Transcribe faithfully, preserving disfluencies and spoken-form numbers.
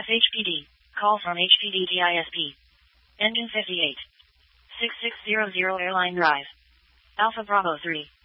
F H P D. Call from H P D D I S P. Engine fifty-eight. six six zero zero Airline Drive. Alpha Bravo three.